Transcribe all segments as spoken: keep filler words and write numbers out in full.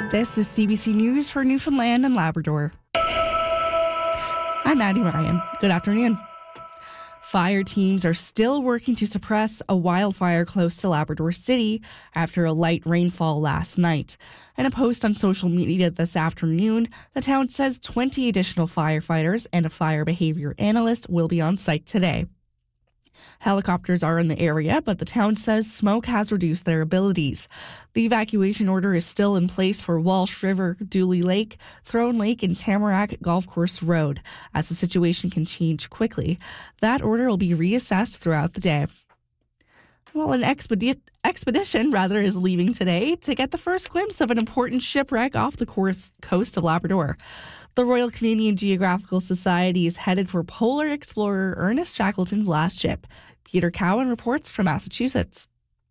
This is C B C News for Newfoundland and Labrador. I'm Maddie Ryan. Good afternoon. Fire teams are still working to suppress a wildfire close to Labrador City after a light rainfall last night. In a post on social media this afternoon, the town says twenty additional firefighters and a fire behavior analyst will be on site today. Helicopters are in the area, but the town says smoke has reduced their abilities. The evacuation order is still in place for Walsh River, Dooley Lake, Throne Lake, and Tamarack Golf Course Road, as the situation can change quickly. That order will be reassessed throughout the day. Well, an expedi- expedition rather is leaving today to get the first glimpse of an important shipwreck off the course- coast of Labrador. The Royal Canadian Geographical Society is headed for polar explorer Ernest Shackleton's last ship. Peter Cowan reports from Massachusetts.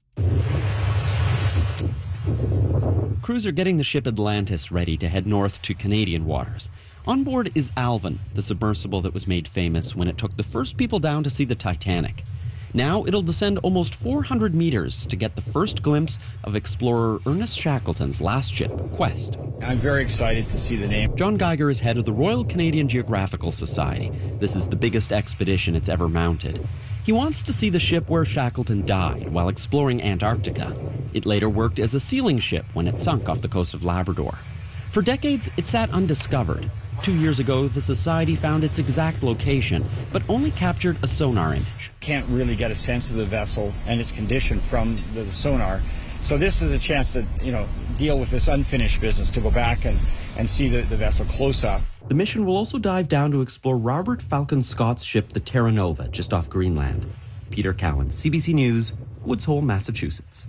Crews are getting the ship Atlantis ready to head north to Canadian waters. On board is Alvin, the submersible that was made famous when it took the first people down to see the Titanic. Now it'll descend almost four hundred meters to get the first glimpse of explorer Ernest Shackleton's last ship, Quest. I'm very excited to see the name. John Geiger is head of the Royal Canadian Geographical Society. This is the biggest expedition it's ever mounted. He wants to see the ship where Shackleton died while exploring Antarctica. It later worked as a sealing ship when it sunk off the coast of Labrador. For decades, it sat undiscovered. Two years ago, the Society found its exact location, but only captured a sonar image. Can't really get a sense of the vessel and its condition from the sonar. So this is a chance to, you know, deal with this unfinished business, to go back and, and see the, the vessel close up. The mission will also dive down to explore Robert Falcon Scott's ship, the Terra Nova, just off Greenland. Peter Cowan, C B C News, Woods Hole, Massachusetts.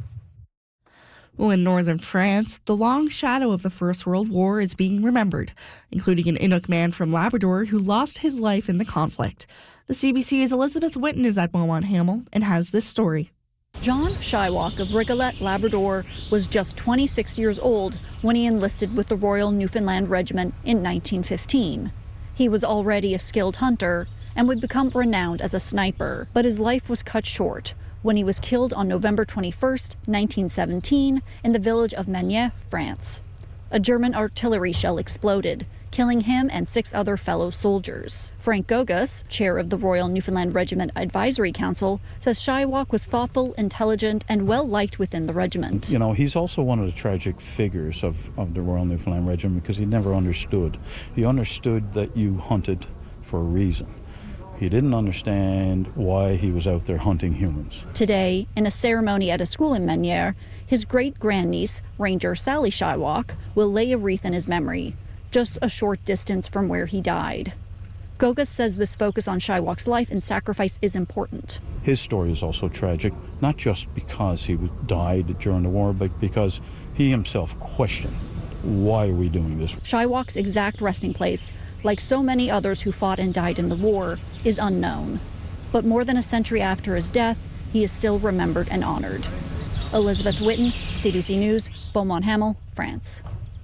Well, in northern France, the long shadow of the First World War is being remembered, including an Inuk man from Labrador who lost his life in the conflict. The C B C's Elizabeth Witten is at Beaumont Hamel and has this story. John Shylock of Rigolet, Labrador, was just twenty-six years old when he enlisted with the Royal Newfoundland Regiment in nineteen fifteen. He was already a skilled hunter and would become renowned as a sniper, but his life was cut short when he was killed on November twenty-first, nineteen seventeen, in the village of Magny, France. A German artillery shell exploded, killing him and six other fellow soldiers. Frank Gogas, chair of the Royal Newfoundland Regiment Advisory Council, says Shylock was thoughtful, intelligent, and well-liked within the regiment. You know, he's also one of the tragic figures of, of the Royal Newfoundland Regiment because he never understood. He understood that you hunted for a reason. He didn't understand why he was out there hunting humans. Today, in a ceremony at a school in Magny, his great-grandniece, Ranger Sally Shylock, will lay a wreath in his memory, just a short distance from where he died. Gogas says this focus on Shylock's life and sacrifice is important. His story is also tragic, not just because he died during the war, but because he himself questioned, why are we doing this? Shylock's exact resting place, like so many others who fought and died in the war, is unknown. But more than a century after his death, he is still remembered and honored. Elizabeth Witten, C B C News, Beaumont Hamel, France.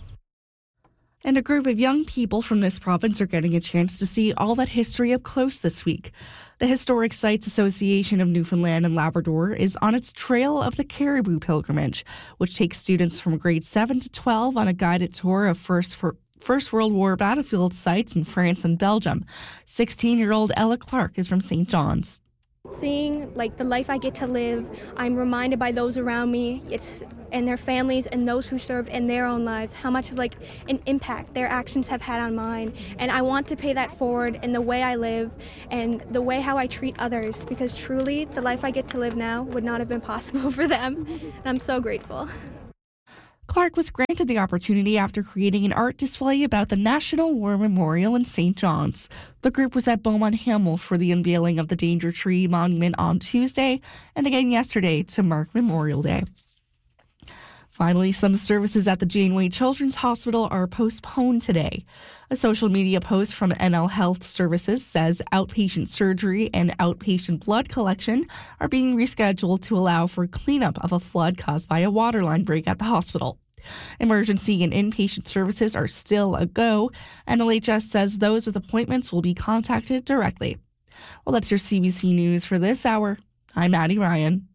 And a group of young people from this province are getting a chance to see all that history up close this week. The Historic Sites Association of Newfoundland and Labrador is on its Trail of the Caribou pilgrimage, which takes students from grades seven to twelve on a guided tour of First for First World War battlefield sites in France and Belgium. sixteen-year-old Ella Clark is from Saint John's. Seeing like the life I get to live, I'm reminded by those around me it's, and their families and those who served in their own lives how much of like an impact their actions have had on mine. And I want to pay that forward in the way I live and the way how I treat others, because truly the life I get to live now would not have been possible for them. And I'm so grateful. Clark was granted the opportunity after creating an art display about the National War Memorial in Saint John's. The group was at Beaumont Hamel for the unveiling of the Danger Tree Monument on Tuesday and again yesterday to mark Memorial Day. Finally, some services at the Janeway Children's Hospital are postponed today. A social media post from N L Health Services says outpatient surgery and outpatient blood collection are being rescheduled to allow for cleanup of a flood caused by a waterline break at the hospital. Emergency and inpatient services are still a go. N L H S says those with appointments will be contacted directly. Well, that's your C B C News for this hour. I'm Maddie Ryan.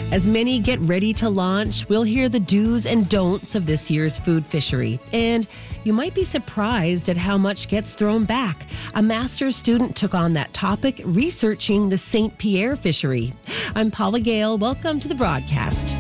As many get ready to launch, we'll hear the do's and don'ts of this year's food fishery. And you might be surprised at how much gets thrown back. A master's student took on that topic, researching the Saint Pierre fishery. I'm Paula Gale. Welcome to the broadcast.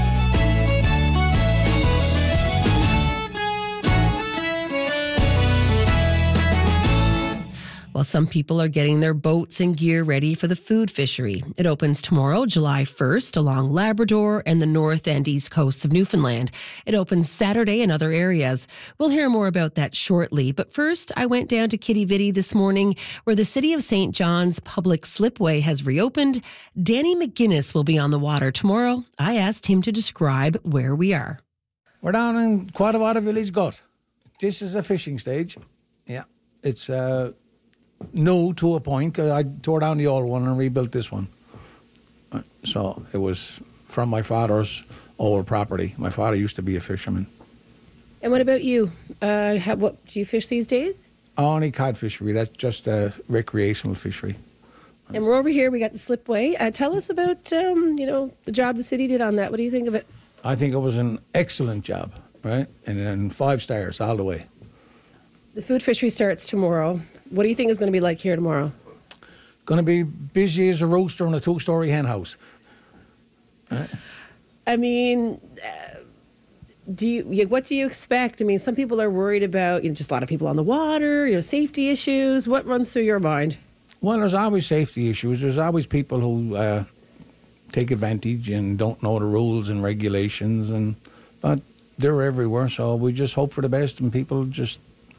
Well, some people are getting their boats and gear ready for the food fishery. It opens tomorrow, July first, along Labrador and the north and east coasts of Newfoundland. It opens Saturday in other areas. We'll hear more about that shortly. But first, I went down to Quidi Vidi this morning, where the City of Saint John's public slipway has reopened. Danny McGuinness will be on the water tomorrow. I asked him to describe where we are. We're down in Quadavada Village Gut. This is a fishing stage. Yeah, it's uh new to a point, because I tore down the old one and rebuilt this one. So it was from my father's old property. My father used to be a fisherman. And what about you? Uh, how, what do you fish these days? Only cod fishery. That's just a recreational fishery. And we're over here. We got the slipway. Uh, tell us about um, you know the job the city did on that. What do you think of it? I think it was an excellent job, right? And then five stars all the way. The food fishery starts tomorrow. What do you think is going to be like here tomorrow? Going to be busy as a rooster in a two-story hen house. Right. I mean, uh, do you? What do you expect? I mean, some people are worried about you know just a lot of people on the water, you know, safety issues. What runs through your mind? Well, there's always safety issues. There's always people who uh, take advantage and don't know the rules and regulations, and but they're everywhere. So we just hope for the best, and people just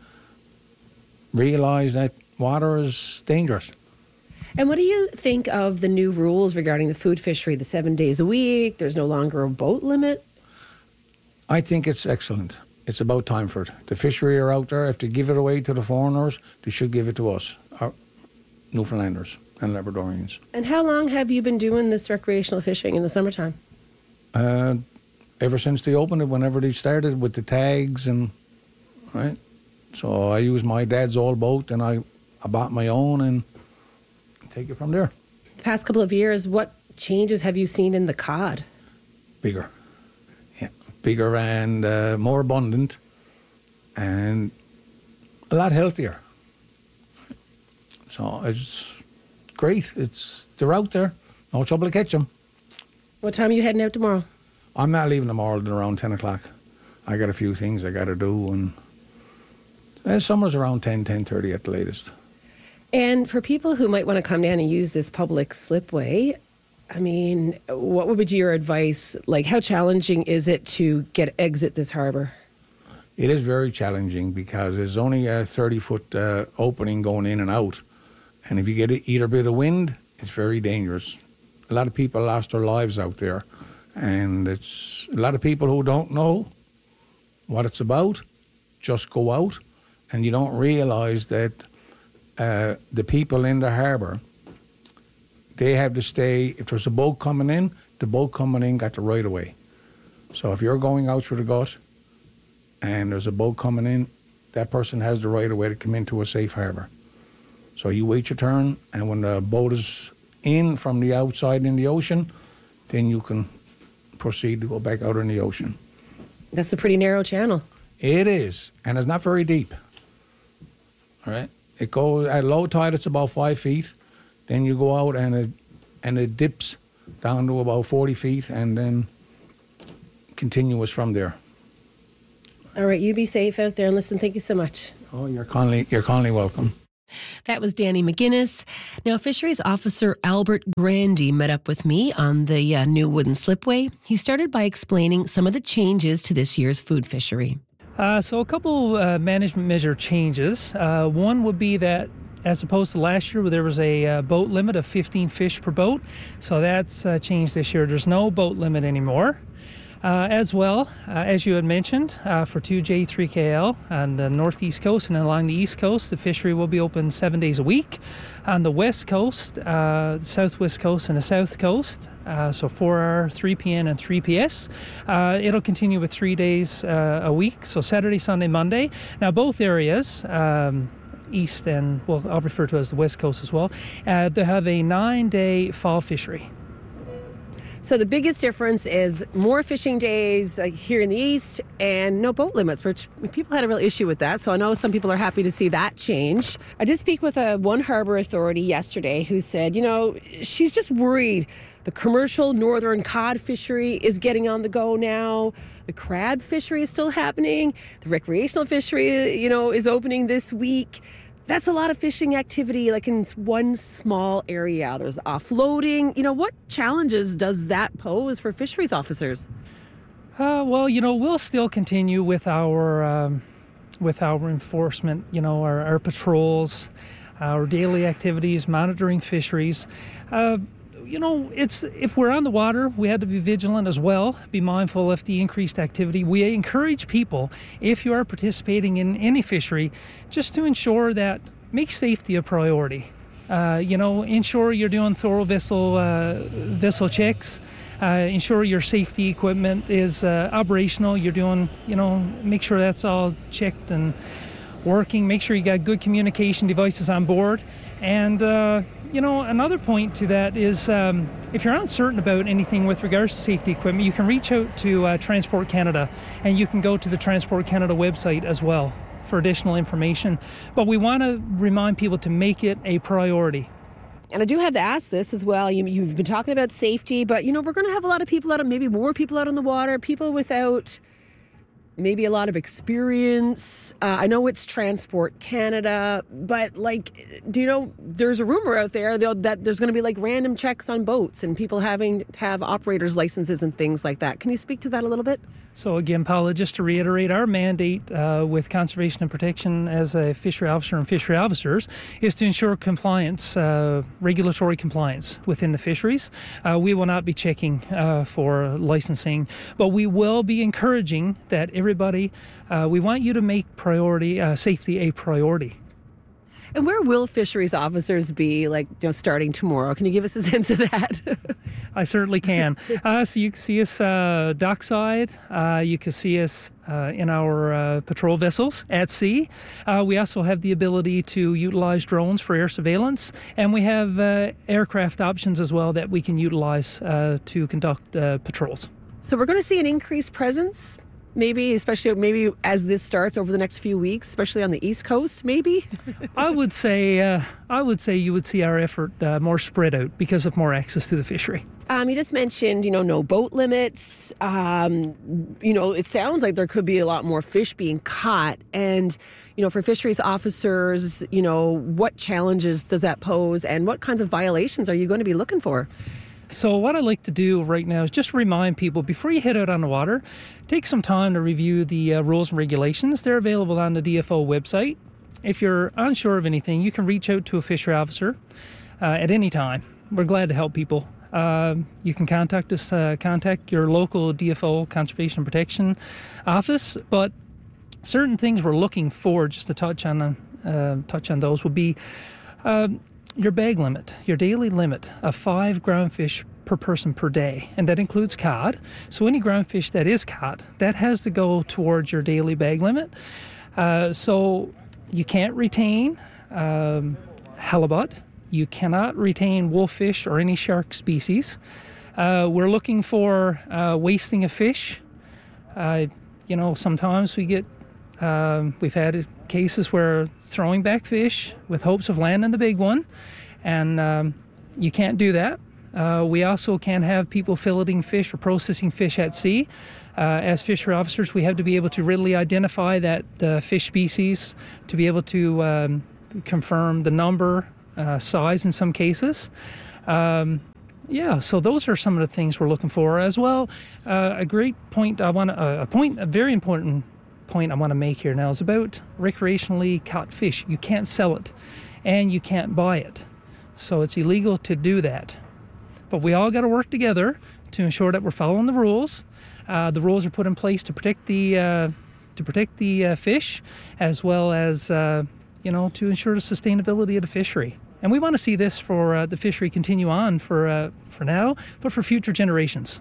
realize that water is dangerous. And what do you think of the new rules regarding the food fishery, the seven days a week? There's no longer a boat limit. I think it's excellent. It's about time for it. The fishery are out there. If they give it away to the foreigners, they should give it to us, our Newfoundlanders and Labradorians. And how long have you been doing this recreational fishing in the summertime? Uh, ever since they opened it, whenever they started with the tags and, right? So I used my dad's old boat, and I, I bought my own and take it from there. The past couple of years, what changes have you seen in the cod? Bigger. Yeah, bigger and uh, more abundant and a lot healthier. So it's great. It's They're out there. No trouble to catch them. What time are you heading out tomorrow? I'm not leaving tomorrow at around ten o'clock. I got a few things I got to do, and And summer's around ten, ten thirty at the latest. And for people who might want to come down and use this public slipway, I mean, what would be your advice? Like, how challenging is it to get exit this harbour? It is very challenging because there's only a thirty-foot uh, opening going in and out. And if you get either bit of wind, it's very dangerous. A lot of people lost their lives out there. And it's a lot of people who don't know what it's about just go out. And you don't realise that uh, the people in the harbour, they have to stay. If there's a boat coming in, the boat coming in got the right of way. So if you're going out through the gut and there's a boat coming in, that person has the right of way to come into a safe harbour. So you wait your turn, and when the boat is in from the outside in the ocean, then you can proceed to go back out in the ocean. That's a pretty narrow channel. It is, and it's not very deep. All right, it goes at low tide. It's about five feet. Then you go out and it and it dips down to about forty feet, and then continuous from there. All right, you be safe out there, and listen. Thank you so much. Oh, you're kindly you're kindly welcome. That was Danny McGuinness. Now, Fisheries Officer Albert Grandy met up with me on the uh, new wooden slipway. He started by explaining some of the changes to this year's food fishery. Uh, so a couple uh, management measure changes. Uh, one would be that as opposed to last year where there was a uh, boat limit of fifteen fish per boat. So that's uh, changed this year. There's no boat limit anymore. Uh, as well, uh, as you had mentioned, uh, for two J three K L on the northeast coast and along the east coast, the fishery will be open seven days a week. On the west coast, uh, the southwest coast and the south coast, uh, so four R, three P N and three P S, uh, it'll continue with three days uh, a week, so Saturday, Sunday, Monday. Now both areas, um, east and, well, I'll refer to as the west coast as well, uh, they have a nine-day fall fishery. So the biggest difference is more fishing days uh, here in the east and no boat limits, which people had a real issue with that. So I know some people are happy to see that change. I did speak with a One Harbor authority yesterday who said, you know, she's just worried. The commercial northern cod fishery is getting on the go now. The crab fishery is still happening. The recreational fishery, you know, is opening this week. That's a lot of fishing activity, like in one small area. There's offloading. You know, what challenges does that pose for fisheries officers? Uh, well, you know, we'll still continue with our um, with our enforcement. You know, our, our patrols, our daily activities, monitoring fisheries. Uh, You know, it's if we're on the water, we have to be vigilant as well, be mindful of the increased activity. We encourage people, if you are participating in any fishery, just to ensure that make safety a priority. Uh, you know, ensure you're doing thorough vessel uh, vessel checks. Uh, ensure your safety equipment is uh, operational. You're doing, you know, make sure that's all checked and working. Make sure you got good communication devices on board. And, uh, you know, another point to that is um, if you're uncertain about anything with regards to safety equipment, you can reach out to uh, Transport Canada, and you can go to the Transport Canada website as well for additional information. But we want to remind people to make it a priority. And I do have to ask this as well. You, you've been talking about safety, but, you know, we're going to have a lot of people out, maybe more people out on the water, people without maybe a lot of experience. Uh, I know it's Transport Canada, but like, do you know, there's a rumor out there that there's going to be like random checks on boats and people having to have operators licenses and things like that. Can you speak to that a little bit? So again, Paula, just to reiterate, our mandate uh, with conservation and protection as a fishery officer and fishery officers is to ensure compliance, uh, regulatory compliance within the fisheries. Uh, we will not be checking uh, for licensing, but we will be encouraging that everybody, uh, we want you to make priority uh, safety a priority. And where will fisheries officers be, like, you know, starting tomorrow? Can you give us a sense of that? I certainly can. Uh, so you can see us uh, dockside. Uh, you can see us uh, in our uh, patrol vessels at sea. Uh, we also have the ability to utilize drones for air surveillance, and we have uh, aircraft options as well that we can utilize uh, to conduct uh, patrols. So we're going to see an increased presence, maybe, especially maybe as this starts over the next few weeks, especially on the East Coast, maybe? I would say uh, I would say you would see our effort uh, more spread out because of more access to the fishery. Um, you just mentioned, you know, no boat limits. Um, you know, it sounds like there could be a lot more fish being caught. And, you know, for fisheries officers, you know, what challenges does that pose and what kinds of violations are you going to be looking for? So what I like to do right now is just remind people, before you head out on the water, take some time to review the uh, rules and regulations. They're available on the D F O website. If you're unsure of anything, you can reach out to a fishery officer uh, at any time. We're glad to help people. Uh, you can contact us, uh, contact your local D F O Conservation and Protection office, but certain things we're looking for, just to touch on, uh, touch on those, would be uh, your bag limit, your daily limit of five ground fish per person per day, and that includes cod. So any ground fish that is caught, that has to go towards your daily bag limit. Uh, so you can't retain um, halibut. You cannot retain wolffish or any shark species. Uh, we're looking for uh, wasting of fish. Uh, you know, sometimes we get, um, we've had cases where throwing back fish with hopes of landing the big one, and um, you can't do that. Uh, we also can't have people filleting fish or processing fish at sea. Uh, as fishery officers, we have to be able to readily identify that uh, fish species, to be able to um, confirm the number, uh, size in some cases. Um, yeah, so those are some of the things we're looking for as well. Uh, a great point I want to, uh, a point, a very important point I want to make here now is about recreationally caught fish. You can't sell it and you can't buy it. So it's illegal to do that. But we all got to work together to ensure that we're following the rules. Uh, the rules are put in place to protect the uh, to protect the uh, fish, as well as uh, you know, to ensure the sustainability of the fishery. And we want to see this for uh, the fishery continue on for uh, for now, but for future generations.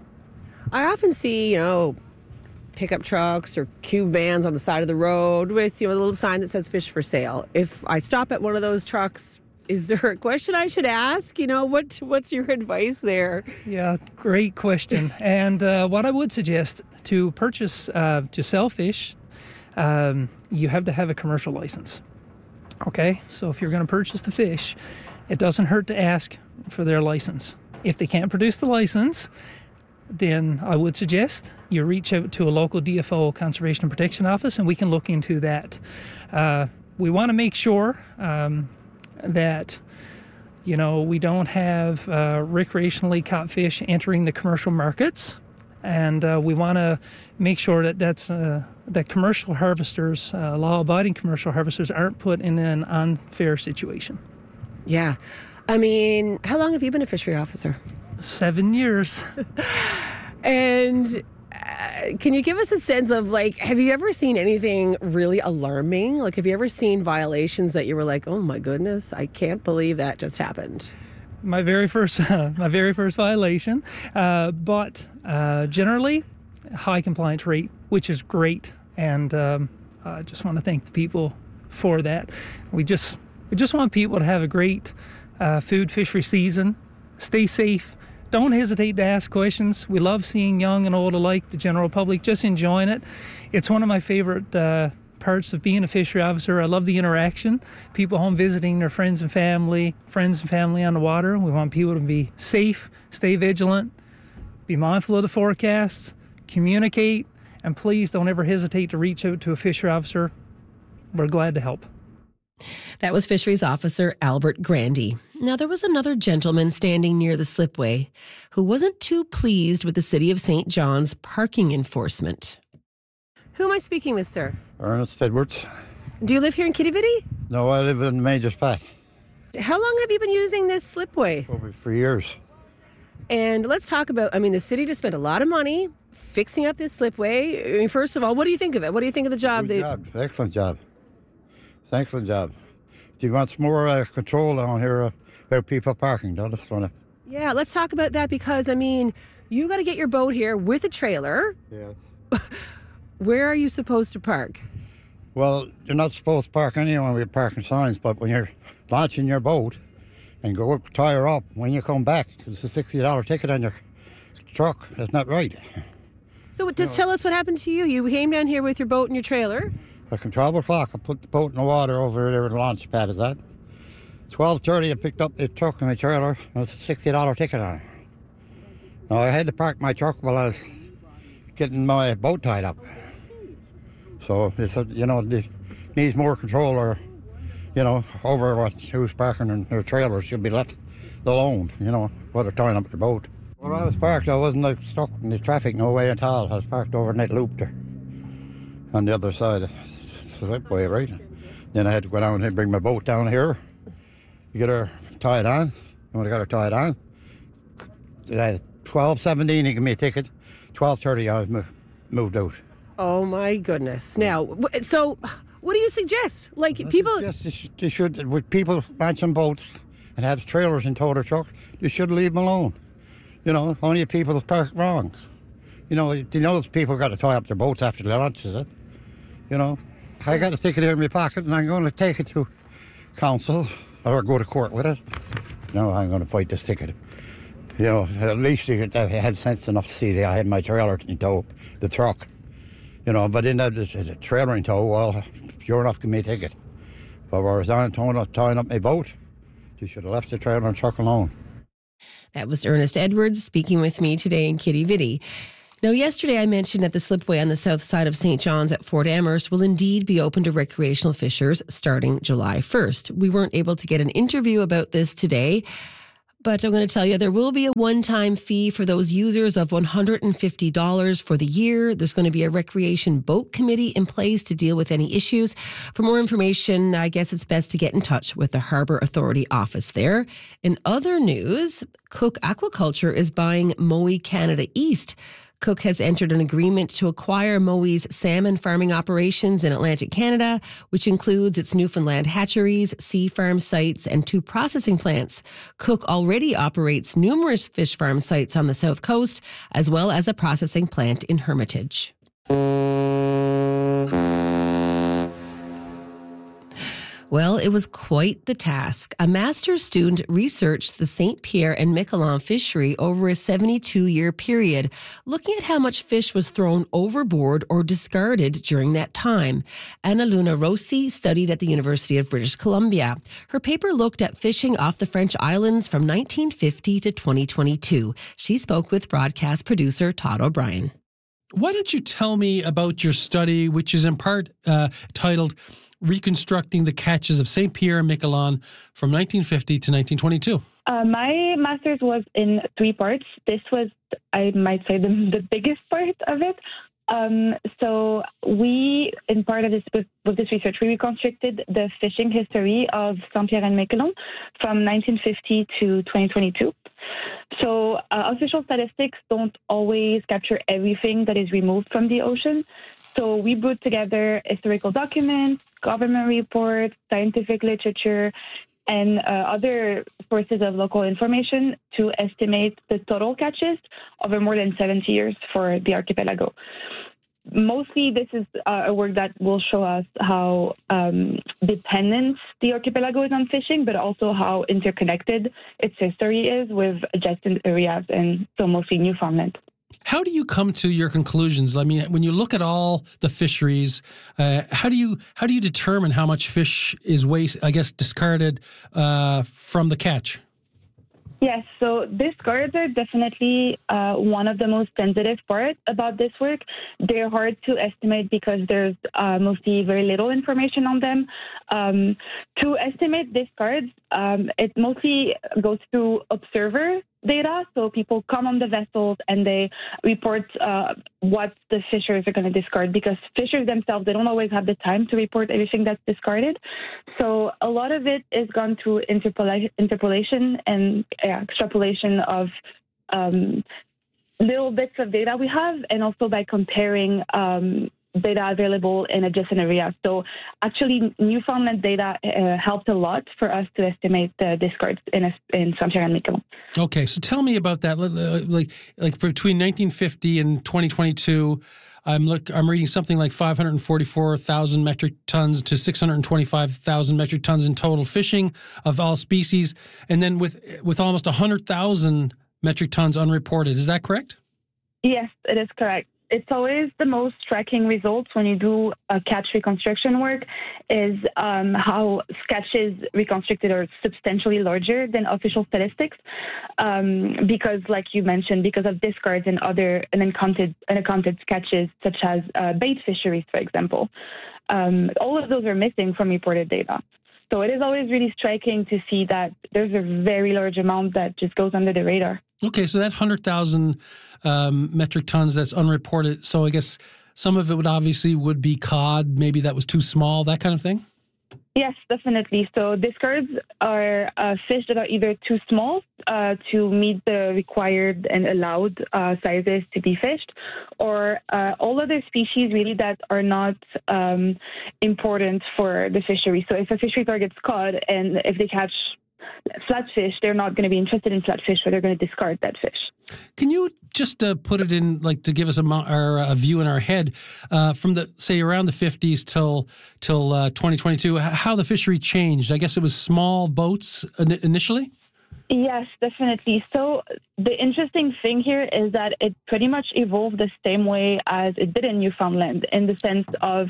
I often see, you know, pickup trucks or cube vans on the side of the road with, you know, a little sign that says fish for sale. If I stop at one of those trucks, is there a question I should ask? You know, what what's your advice there? Yeah, great question. And uh, what I would suggest to purchase, uh, to sell fish, um, you have to have a commercial license. Okay, so if you're going to purchase the fish, it doesn't hurt to ask for their license. If they can't produce the license, then I would suggest you reach out to a local D F O, Conservation and Protection Office, and we can look into that. Uh, we want to make sure um, that, you know, we don't have uh, recreationally caught fish entering the commercial markets, and uh, we want to make sure that that's uh, that commercial harvesters, uh, law-abiding commercial harvesters, aren't put in an unfair situation. Yeah. I mean, how long have you been a fishery officer? Seven years. And uh, can you give us a sense of, like, have you ever seen anything really alarming? Like, have you ever seen violations that you were like, oh my goodness, I can't believe that just happened? My very first, uh, my very first violation, uh, but uh, generally high compliance rate, which is great, and um, I just want to thank the people for that. We just, we just want people to have a great uh, food fishery season. Stay safe. Don't hesitate to ask questions. We love seeing young and old alike, the general public, just enjoying it. It's one of my favorite uh, parts of being a fishery officer. I love the interaction. People home visiting their friends and family, friends and family on the water. We want people to be safe, stay vigilant, be mindful of the forecasts, communicate, and please don't ever hesitate to reach out to a fishery officer. We're glad to help. That was Fisheries Officer Albert Grandy. Now, there was another gentleman standing near the slipway who wasn't too pleased with the City of Saint John's parking enforcement. Who am I speaking with, sir? Ernest Edwards. Do you live here in Kitty-Vitty? No, I live in Major Spat. How long have you been using this slipway? Probably for years. And let's talk about, I mean, the city just spent a lot of money fixing up this slipway. I mean, first of all, what do you think of it? What do you think of the job? Good they... job. Excellent job. Excellent job. Do you want some more uh, control down here uh, about people parking? Don't just want to. Yeah, let's talk about that because, I mean, you got to get your boat here with a trailer. Yeah. Where are you supposed to park? Well, you're not supposed to park anywhere with parking signs, but when you're launching your boat and go tie her up, when you come back, it's a sixty dollars ticket on your truck. That's not right. So just tell us what happened to you. You came down here with your boat and your trailer. Like at twelve o'clock, I put the boat in the water over there where the launch pad is at. twelve thirty, I picked up the truck and my trailer. There was a sixty dollars ticket on it. Now, I had to park my truck while I was getting my boat tied up. So, it's, you know, it needs more control or, you know, over what who's parking in their trailers should be left alone, you know, while they're tying up their boat. Where I was parked, I wasn't like, stuck in the traffic no way at all. I was parked over in that loop there on the other side. That way, right? Then I had to go down and bring my boat down here. You get her tied on. When I got her tied on, twelve seventeen, he gave me a ticket. twelve thirty, I was moved out. Oh my goodness! Now, so what do you suggest? Like I people, suggest they should, with people launching boats and have trailers and tow their truck, you should leave them alone. You know, only people park wrong. You know, you know those people got to tie up their boats after they launch it. You know. I got a ticket here in my pocket and I'm going to take it to council or go to court with it. No, I'm going to fight this ticket. You know, at least you had sense enough to see that I had my trailer in tow, the truck. You know, but in that the trailer in tow, well, sure enough, give me a ticket. But where I was on tying up, tying up my boat, you should have left the trailer and truck alone. That was Ernest Edwards speaking with me today in Kitty-Vitty. Now, yesterday I mentioned that the slipway on the south side of Saint John's at Fort Amherst will indeed be open to recreational fishers starting July first. We weren't able to get an interview about this today, but I'm going to tell you there will be a one-time fee for those users of one hundred fifty dollars for the year. There's going to be a recreation boat committee in place to deal with any issues. For more information, I guess it's best to get in touch with the Harbour Authority office there. In other news, Cook Aquaculture is buying Mowi Canada East. Cook has entered an agreement to acquire Mowi's salmon farming operations in Atlantic Canada, which includes its Newfoundland hatcheries, sea farm sites, and two processing plants. Cook already operates numerous fish farm sites on the south coast, as well as a processing plant in Hermitage. Well, it was quite the task. A master's student researched the Saint Pierre and Miquelon fishery over a seventy-two-year period, looking at how much fish was thrown overboard or discarded during that time. Anna Luna Rossi studied at the University of British Columbia. Her paper looked at fishing off the French islands from nineteen fifty to twenty twenty-two. She spoke with broadcast producer Todd O'Brien. Why don't you tell me about your study, which is in part uh, titled Reconstructing the Catches of Saint Pierre and Miquelon from nineteen fifty to nineteen twenty-two? Uh, my master's was in three parts. This was, I might say, the, the biggest part of it. Um, so we, in part of this, with, with this research, we reconstructed the fishing history of Saint Pierre and Miquelon from nineteen fifty to twenty twenty-two. So uh, official statistics don't always capture everything that is removed from the ocean. So we put together historical documents, government reports, scientific literature, and uh, other sources of local information to estimate the total catches over more than seventy years for the archipelago. Mostly, this is uh, a work that will show us how um, dependent the archipelago is on fishing, but also how interconnected its history is with adjacent areas, and so mostly Newfoundland. How do you come to your conclusions? I mean, when you look at all the fisheries, uh, how do you how do you determine how much fish is waste? I guess discarded uh, from the catch. Yes, so discards are definitely uh, one of the most sensitive parts about this work. They're hard to estimate because there's uh, mostly very little information on them. Um, to estimate discards, um, it mostly goes through observer data. So people come on the vessels and they report uh, what the fishers are going to discard, because fishers themselves, they don't always have the time to report everything that's discarded. So a lot of it is gone through interpola- interpolation and uh, extrapolation of um, little bits of data we have, and also by comparing um, data available in adjacent areas. So actually, Newfoundland data uh, helped a lot for us to estimate the discards in, a, in Saint Pierre and Miquelon. Okay, so tell me about that. Like, like between nineteen fifty and twenty twenty-two, I'm look. I'm reading something like five hundred forty-four thousand metric tons to six hundred twenty-five thousand metric tons in total fishing of all species, and then with with almost one hundred thousand metric tons unreported. Is that correct? Yes, it is correct. It's always the most striking results when you do a catch reconstruction work is um, how catches reconstructed are substantially larger than official statistics um, because, like you mentioned, because of discards and other unaccounted, unaccounted catches, such as uh, bait fisheries, for example. Um, all of those are missing from reported data. So it is always really striking to see that there's a very large amount that just goes under the radar. Okay, so that one hundred thousand um, metric tons that's unreported, so I guess some of it would obviously would be cod, maybe that was too small, that kind of thing? Yes, definitely. So discards are uh, fish that are either too small uh, to meet the required and allowed uh, sizes to be fished, or uh, all other species really that are not um, important for the fishery. So if a fishery targets cod and if they catch flatfish, they're not going to be interested in flatfish, so they're going to discard that fish. Can you just uh, put it in, like, to give us a, or a view in our head uh, from the, say, around the fifties till till uh, twenty twenty-two, how the fishery changed? I guess it was small boats initially? Yes, definitely. So the interesting thing here is that it pretty much evolved the same way as it did in Newfoundland, in the sense of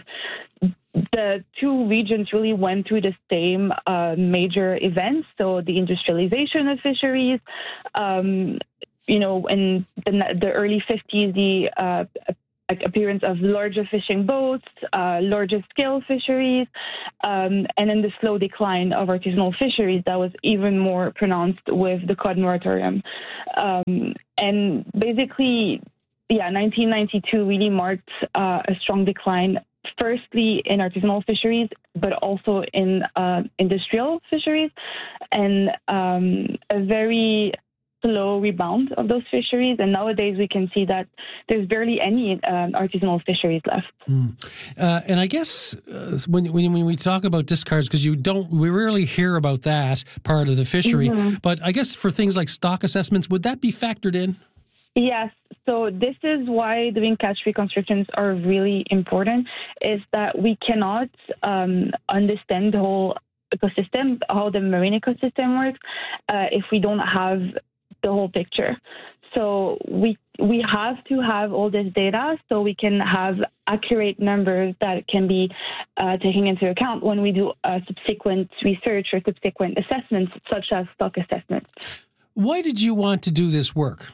the two regions really went through the same uh, major events. So the industrialization of fisheries, um, you know, in the, the early fifties, the uh, appearance of larger fishing boats, uh, larger scale fisheries, um, and then the slow decline of artisanal fisheries that was even more pronounced with the cod moratorium. Um, and basically, yeah, nineteen ninety-two really marked uh, a strong decline, firstly in artisanal fisheries, but also in uh, industrial fisheries, and um, a very slow rebound of those fisheries. And nowadays we can see that there's barely any um, artisanal fisheries left. Mm. Uh, and I guess uh, when, when when we talk about discards, because you don't, we rarely hear about that part of the fishery, mm-hmm. but I guess for things like stock assessments, would that be factored in? Yes. So this is why doing catch reconstructions are really important, is that we cannot um, understand the whole ecosystem, how the marine ecosystem works, uh, if we don't have the whole picture. So we we have to have all this data so we can have accurate numbers that can be uh, taken into account when we do uh, subsequent research or subsequent assessments, such as stock assessments. Why did you want to do this work?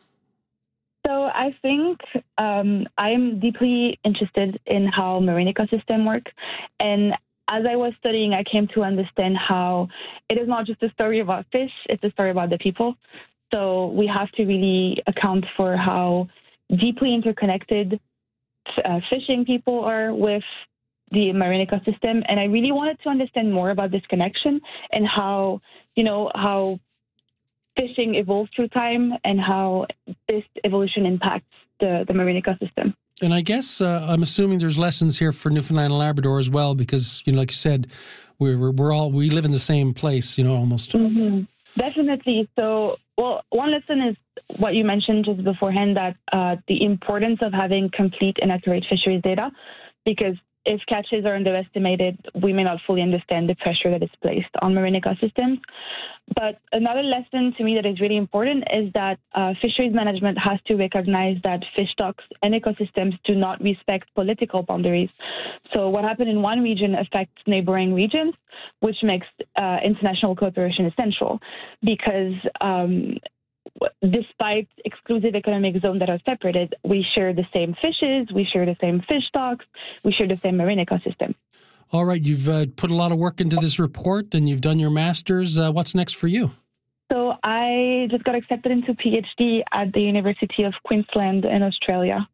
So I think um, I'm deeply interested in how marine ecosystems work. And as I was studying, I came to understand how it is not just a story about fish, it's a story about the people. So we have to really account for how deeply interconnected uh, fishing people are with the marine ecosystem. And I really wanted to understand more about this connection and how, you know, how fishing evolves through time and how this evolution impacts the, the marine ecosystem. And I guess uh, I'm assuming there's lessons here for Newfoundland and Labrador as well, because, you know, like you said, we're, we're, we're all, we live in the same place, you know, almost. Mm-hmm. Definitely. So, well, one lesson is what you mentioned just beforehand, that uh, the importance of having complete and accurate fisheries data, because if catches are underestimated, we may not fully understand the pressure that is placed on marine ecosystems. But another lesson to me that is really important is that uh, fisheries management has to recognize that fish stocks and ecosystems do not respect political boundaries. So what happened in one region affects neighboring regions, which makes uh, international cooperation essential, because um, despite exclusive economic zones that are separated, we share the same fishes, we share the same fish stocks, we share the same marine ecosystem. All right, you've uh, put a lot of work into this report and you've done your master's. Uh, what's next for you? So I just got accepted into PhD at the University of Queensland in Australia.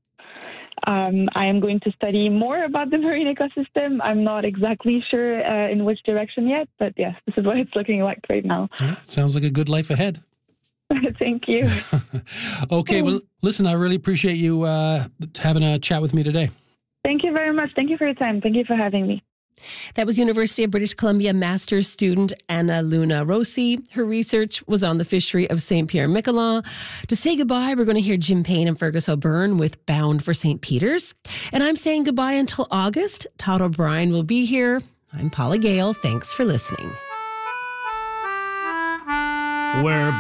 Um, I am going to study more about the marine ecosystem. I'm not exactly sure uh, in which direction yet, but yes, this is what it's looking like right now. Yeah, sounds like a good life ahead. Thank you. Okay, well, listen, I really appreciate you uh, having a chat with me today. Thank you very much. Thank you for your time. Thank you for having me. That was University of British Columbia master's student Anna Luna Rossi. Her research was on the fishery of Saint Pierre-Miquelon. To say goodbye, we're going to hear Jim Payne and Fergus O'Byrne with Bound for Saint Peter's. And I'm saying goodbye until August. Todd O'Brien will be here. I'm Paula Gale. Thanks for listening. Where